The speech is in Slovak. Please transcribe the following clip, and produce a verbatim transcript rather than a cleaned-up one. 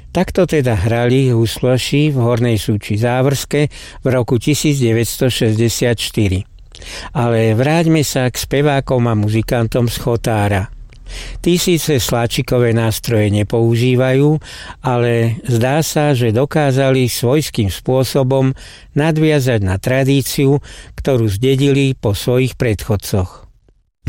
Takto teda hrali husloši v Hornej Súči Závrske v roku devätnásťstošesťdesiatštyri. Ale vráťme sa k spevákom a muzikantom z Chotára. Tí síce sláčikové nástroje nepoužívajú, ale zdá sa, že dokázali svojským spôsobom nadviazať na tradíciu, ktorú zdedili po svojich predchodcoch.